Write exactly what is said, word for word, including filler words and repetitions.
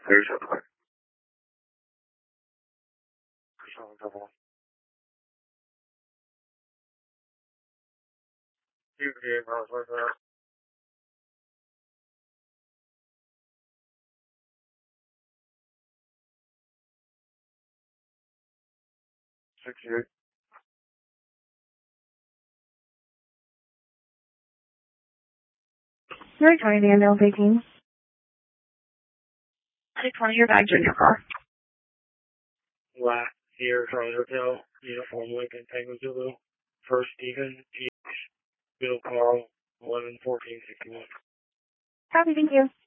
There's something. Double. You can cross like that. sixty-eight. You're trying to handle taking. Take one of your bags in your car. Lat, here, Charlie Hotel, Uniform Lincoln, Tango Zulu. First Stephen, G H, Bill Carl, eleven fourteen sixty-one. Copy, thank you.